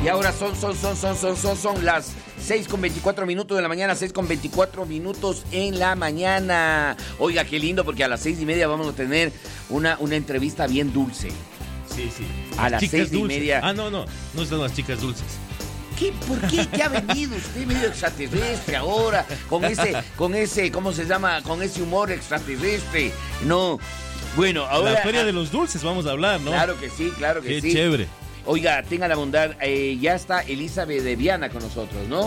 Y ahora son las 6:24 de la mañana, 6:24 en la mañana. Oiga, qué lindo, porque a las 6:30 vamos a tener una entrevista bien dulce. Sí. A las 6:30. Ah, no están las chicas dulces. ¿Qué? ¿Por qué? ¿Qué ha venido usted medio extraterrestre ahora? Con ese, ¿cómo se llama? Con ese humor extraterrestre. No. Bueno, ahora... La Feria de los Dulces vamos a hablar, ¿no? Claro que sí. Qué chévere. Oiga, tenga la bondad, ya está Elizabeth de Viana con nosotros, ¿no?